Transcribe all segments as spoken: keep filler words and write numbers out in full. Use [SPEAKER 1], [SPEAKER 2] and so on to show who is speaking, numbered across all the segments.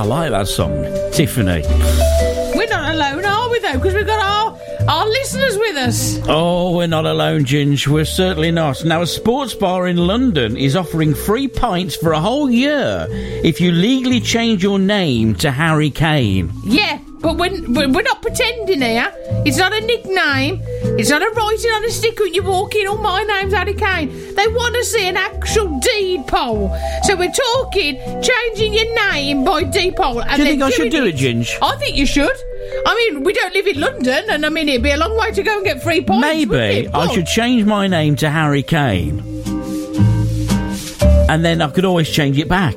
[SPEAKER 1] I like that song. Tiffany.
[SPEAKER 2] We're not alone, are we, though? Because we've got our, our listeners with us.
[SPEAKER 1] Oh, we're not alone, Ginge. We're certainly not. Now, a sports bar in London is offering free pints for a whole year if you legally change your name to Harry Kane.
[SPEAKER 2] Yeah, but we're, we're not pretending here. It's not a nickname. It's not a writing on a sticker when you walk in, oh, my name's Harry Kane. They want to see an actual deed poll. So we're talking changing your name by deed poll. And
[SPEAKER 1] do you think I should do
[SPEAKER 2] it,
[SPEAKER 1] it, Ginge?
[SPEAKER 2] I think you should. I mean, we don't live in London, and I mean, it'd be a long way to go and get free points.
[SPEAKER 1] Maybe I should change my name to Harry Kane. And then I could always change it back.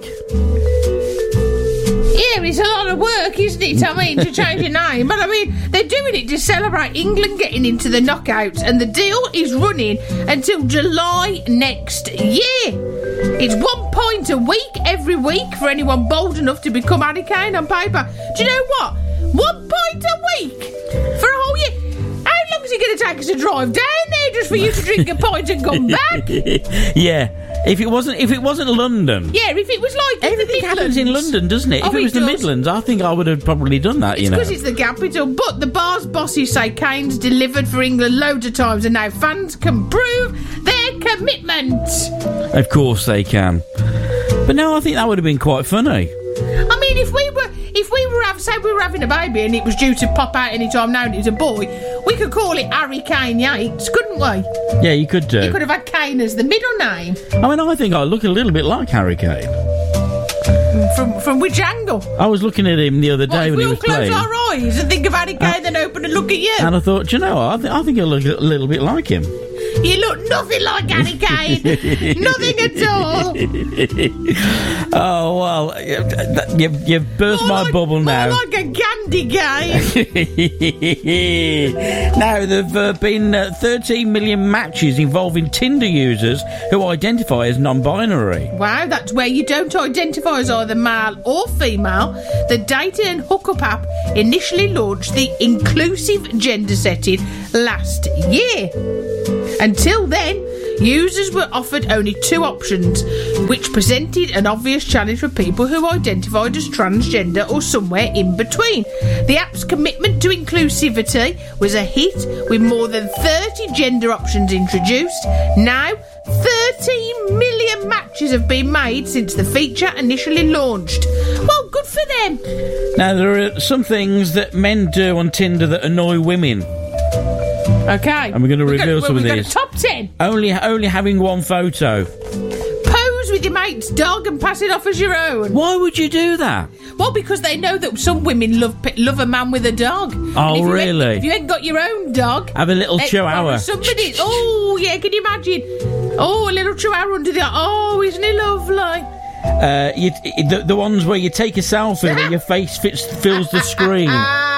[SPEAKER 2] Yeah, it's a lot of work, isn't it? I mean, to change your name. But I mean, they're doing it to celebrate England getting into the knockouts, and the deal is running until July next year. It's one point a week every week for anyone bold enough to become Harry Kane on paper. Do you know what? One point a week for a whole year. How long is it going to take us to drive down there just for you to drink a pint and come back?
[SPEAKER 1] Yeah. If it wasn't, if it wasn't London,
[SPEAKER 2] yeah. If it was like
[SPEAKER 1] everything happens in London, doesn't it?
[SPEAKER 2] Oh,
[SPEAKER 1] if it was
[SPEAKER 2] it
[SPEAKER 1] the
[SPEAKER 2] does.
[SPEAKER 1] Midlands, I think I would have probably done that.
[SPEAKER 2] It's
[SPEAKER 1] you know,
[SPEAKER 2] because it's the capital. But the bar's bosses say Kane's delivered for England loads of times, and now fans can prove their commitment.
[SPEAKER 1] Of course they can. But no, I think that would have been quite funny.
[SPEAKER 2] I mean, if we were, if we were, have, say, we were having a baby and it was due to pop out any time now, and it was a boy, we could call it Harry Kane Yates, couldn't we?
[SPEAKER 1] Yeah, you could do.
[SPEAKER 2] You could have had Kane as the middle name.
[SPEAKER 1] I mean, I think I look a little bit like Harry Kane.
[SPEAKER 2] From from which angle?
[SPEAKER 1] I was looking at him the other day
[SPEAKER 2] what,
[SPEAKER 1] when he
[SPEAKER 2] if we
[SPEAKER 1] was
[SPEAKER 2] all close
[SPEAKER 1] playing,
[SPEAKER 2] our eyes and think of Harry Kane, uh, then open and look at you.
[SPEAKER 1] And I thought, do you know what? I, th- I think I look a little bit like him.
[SPEAKER 2] You look nothing like Harry Kane. Nothing at all.
[SPEAKER 1] Oh, well, you've, you've burst
[SPEAKER 2] more
[SPEAKER 1] my
[SPEAKER 2] like,
[SPEAKER 1] bubble now.
[SPEAKER 2] More like a candy game.
[SPEAKER 1] Now, there have uh, been uh, thirteen million matches involving Tinder users who identify as non-binary.
[SPEAKER 2] Wow, that's where you don't identify as either male or female. The dating and hookup app initially launched the inclusive gender setting last year. Until then, users were offered only two options, which presented an obvious challenge for people who identified as transgender or somewhere in between. The app's commitment to inclusivity was a hit, with more than thirty gender options introduced. Now, thirteen million matches have been made since the feature initially launched. Well, good for them.
[SPEAKER 1] Now, there are some things that men do on Tinder that annoy women.
[SPEAKER 2] Okay.
[SPEAKER 1] And we're going to reveal
[SPEAKER 2] got,
[SPEAKER 1] some
[SPEAKER 2] well,
[SPEAKER 1] of
[SPEAKER 2] we've
[SPEAKER 1] these.
[SPEAKER 2] Got a top ten.
[SPEAKER 1] Only, only having one photo.
[SPEAKER 2] Pose with your mate's dog and pass it off as your own.
[SPEAKER 1] Why would you do that?
[SPEAKER 2] Well, because they know that some women love love a man with a dog.
[SPEAKER 1] Oh,
[SPEAKER 2] if
[SPEAKER 1] really?
[SPEAKER 2] If you ain't got your own dog,
[SPEAKER 1] have a little
[SPEAKER 2] let
[SPEAKER 1] chihuahua.
[SPEAKER 2] Somebody. Oh, yeah. Can you imagine? Oh, a little chihuahua under the. Oh, isn't he lovely?
[SPEAKER 1] Uh, you, the, the ones where you take a selfie where your face fits, fills the screen.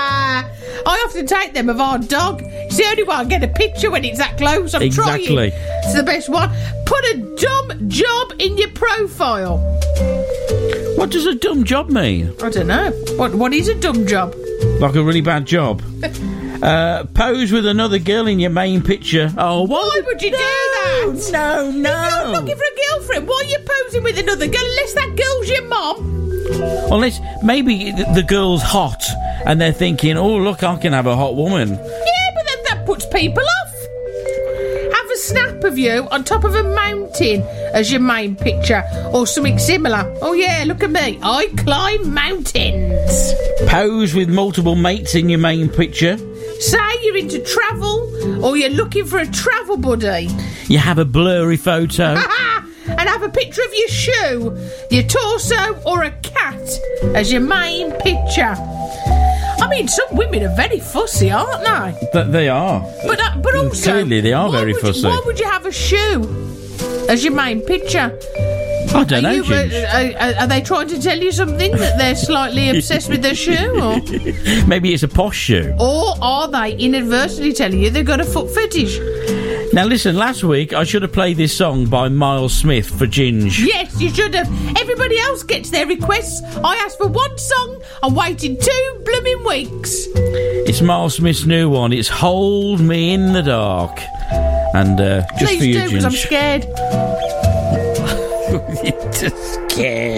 [SPEAKER 2] I often take them of our dog. It's the only way I get a picture when it's that close. I'm
[SPEAKER 1] exactly.
[SPEAKER 2] trying. It's the best one. Put a dumb job in your profile.
[SPEAKER 1] What does a dumb job mean?
[SPEAKER 2] I don't know. What What is a dumb job?
[SPEAKER 1] Like a really bad job. uh, pose with another girl in your main picture. Oh, why,
[SPEAKER 2] why would you
[SPEAKER 1] no,
[SPEAKER 2] do that?
[SPEAKER 1] No, no.
[SPEAKER 2] If you're looking for a girlfriend, why are you posing with another girl unless that girl's your mum?
[SPEAKER 1] Unless maybe the girl's hot and they're thinking, oh, look, I can have a hot woman.
[SPEAKER 2] Yeah, but then that puts people off. Have a snap of you on top of a mountain as your main picture, or something similar. Oh, yeah, look at me. I climb mountains.
[SPEAKER 1] Pose with multiple mates in your main picture.
[SPEAKER 2] Say you're into travel, or you're looking for a travel buddy.
[SPEAKER 1] You have a blurry photo.
[SPEAKER 2] And have a picture of your shoe, your torso, or a cat as your main picture. I mean, some women are very fussy, aren't they?
[SPEAKER 1] That they are.
[SPEAKER 2] But uh, but also,
[SPEAKER 1] clearly they are very
[SPEAKER 2] would
[SPEAKER 1] fussy.
[SPEAKER 2] You, why would you have a shoe as your main picture?
[SPEAKER 1] I don't
[SPEAKER 2] are
[SPEAKER 1] know,
[SPEAKER 2] you,
[SPEAKER 1] Ginge.
[SPEAKER 2] uh, are, are they trying to tell you something, that they're slightly obsessed with their shoe? Or?
[SPEAKER 1] Maybe it's a posh shoe.
[SPEAKER 2] Or are they inadvertently telling you they've got a foot fetish?
[SPEAKER 1] Now listen, last week I should have played this song by Miles Smith for Ginge.
[SPEAKER 2] Yes, you should have. Everybody else gets their requests. I asked for one song. I'm waiting two blooming weeks.
[SPEAKER 1] It's Miles Smith's new one. It's Hold Me in the Dark. And uh, just
[SPEAKER 2] Please
[SPEAKER 1] for you,
[SPEAKER 2] do, because I'm
[SPEAKER 1] Ginge.
[SPEAKER 2] scared.
[SPEAKER 1] You're just scared.